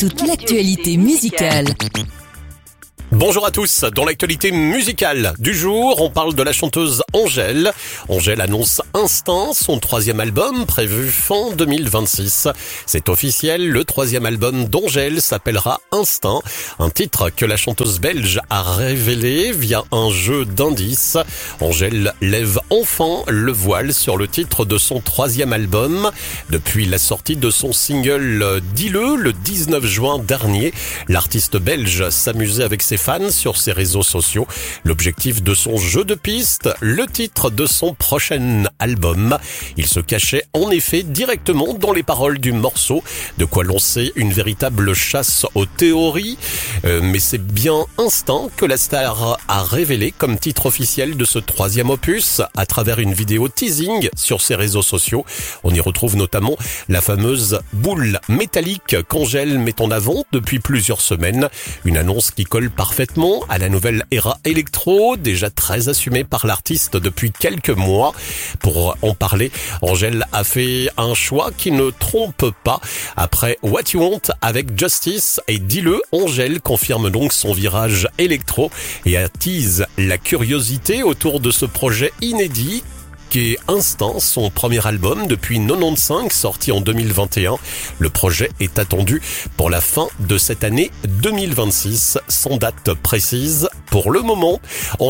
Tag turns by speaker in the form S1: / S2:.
S1: toute l'actualité musicale.
S2: Bonjour à tous, dans l'actualité musicale du jour, on parle de la chanteuse Angèle. Angèle annonce Instinct, son 3e album prévu fin 2026. C'est officiel, le 3e album d'Angèle s'appellera Instinct, un titre que la chanteuse belge a révélé via un jeu d'indices. Angèle lève enfin le voile sur le titre de son 3e album. Depuis la sortie de son single Dis-le, le 19 juin dernier, l'artiste belge s'amusait avec ses fans sur ses réseaux sociaux. L'objectif de son jeu de piste, le titre de son prochain album. Il se cachait en effet directement dans les paroles du morceau, de quoi lancer une véritable chasse aux théories. Mais c'est bien Instinct que la star a révélé comme titre officiel de ce 3e opus à travers une vidéo teasing sur ses réseaux sociaux. On y retrouve notamment la fameuse boule métallique qu'Angèle met en avant depuis plusieurs semaines. Une annonce qui colle parfaitement à la nouvelle ère électro, déjà très assumée par l'artiste depuis quelques mois. Pour en parler, Angèle a fait un choix qui ne trompe pas. Après What You Want avec Justice et Dis-le, Angèle confirme donc son virage électro et attise la curiosité autour de ce projet inédit qui est Instinct, son premier album depuis 95, sorti en 2021. Le projet est attendu pour la fin de cette année 2026, sans date précise pour le moment.